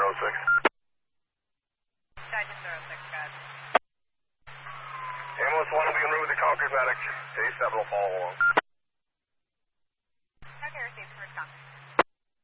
Digest 06, guys. Ambulance 1 will be en route with the Concord medic. A7 will follow along.